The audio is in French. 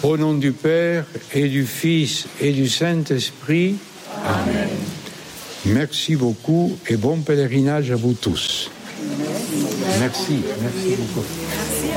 Au nom du Père et du Fils et du Saint-Esprit. Amen. Merci beaucoup et bon pèlerinage à vous tous. Merci beaucoup.